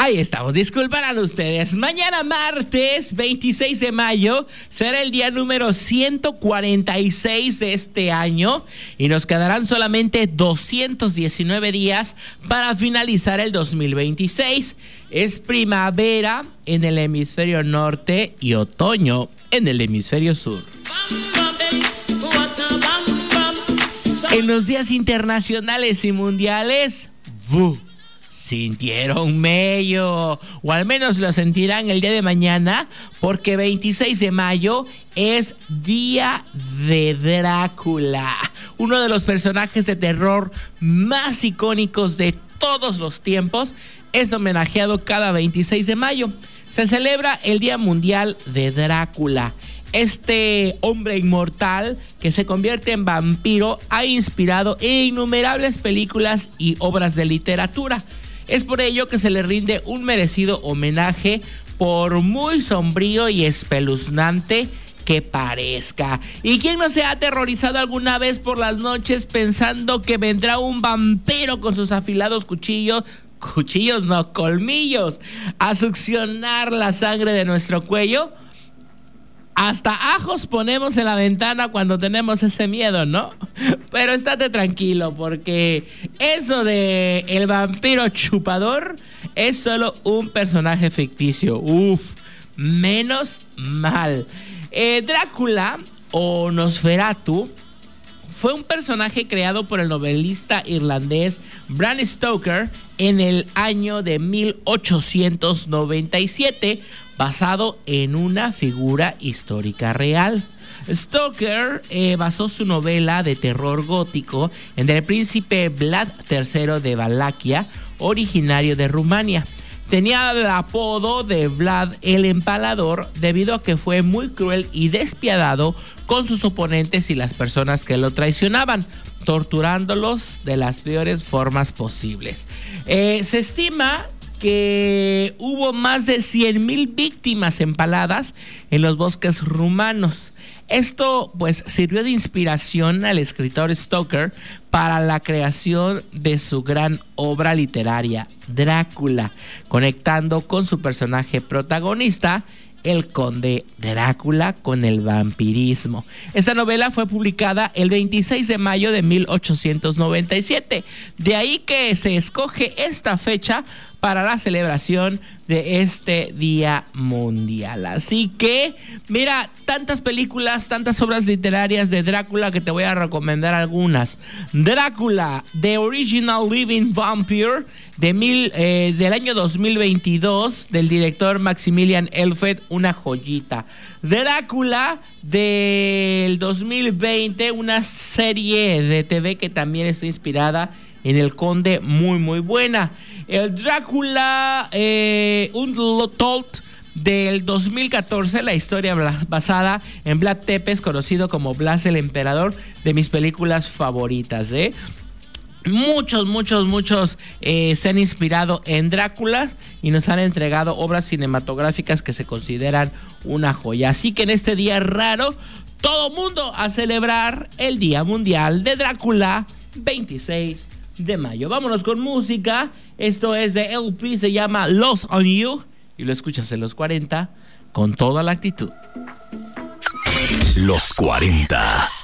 Ahí estamos, disculparán ustedes. Mañana martes 26 de mayo será el día número 146 de este año y nos quedarán solamente 219 días para finalizar el 2026. Es primavera en el hemisferio norte y otoño en el hemisferio sur. En los días internacionales y mundiales, sintieron mello, o al menos lo sentirán el día de mañana, porque 26 de mayo es Día de Drácula, uno de los personajes de terror más icónicos de todos los tiempos. Es homenajeado cada 26 de mayo. Se celebra el Día Mundial de Drácula. Este hombre inmortal que se convierte en vampiro ha inspirado innumerables películas y obras de literatura. Es por ello que se le rinde un merecido homenaje, por muy sombrío y espeluznante que parezca. ¿Y quién no se ha aterrorizado alguna vez por las noches pensando que vendrá un vampiro con sus afilados colmillos, a succionar la sangre de nuestro cuello? Hasta ajos ponemos en la ventana cuando tenemos ese miedo, ¿no? Pero estate tranquilo, porque eso de el vampiro chupador es solo un personaje ficticio. Menos mal. Drácula o Nosferatu fue un personaje creado por el novelista irlandés Bram Stoker en el año de 1897, basado en una figura histórica real. Stoker basó su novela de terror gótico en el príncipe Vlad III de Valaquia, originario de Rumania. Tenía el apodo de Vlad el Empalador debido a que fue muy cruel y despiadado con sus oponentes y las personas que lo traicionaban, torturándolos de las peores formas posibles. Se estima que hubo más de 100,000 víctimas empaladas en los bosques rumanos. Esto pues sirvió de inspiración al escritor Stoker para la creación de su gran obra literaria, Drácula, conectando con su personaje protagonista, el conde Drácula, con el vampirismo. Esta novela fue publicada el 26 de mayo de 1897. De ahí que se escoge esta fecha para la celebración de este Día Mundial. Así que, mira, tantas películas, tantas obras literarias de Drácula que te voy a recomendar algunas. Drácula, The Original Living Vampire, del año 2022, del director Maximilian Elfed, una joyita. Drácula, del 2020, una serie de TV que también está inspirada en el conde, muy muy buena. El Drácula Untold del 2014, la historia basada en Vlad Tepes, conocido como Blas el Emperador, de mis películas favoritas. Muchos se han inspirado en Drácula y nos han entregado obras cinematográficas que se consideran una joya. Así que en este día raro, todo mundo a celebrar el Día Mundial de Drácula, 26 de mayo. Vámonos con música. Esto es de LP, se llama Lost on You y lo escuchas en los 40 con toda la actitud. Los 40